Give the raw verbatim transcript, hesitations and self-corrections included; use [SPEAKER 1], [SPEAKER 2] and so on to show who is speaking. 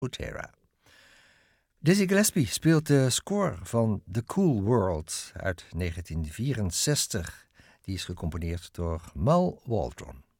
[SPEAKER 1] Butera. Dizzy Gillespie speelt de score van The Cool World uit negentien vierenzestig. Die is gecomponeerd door Mal Waldron.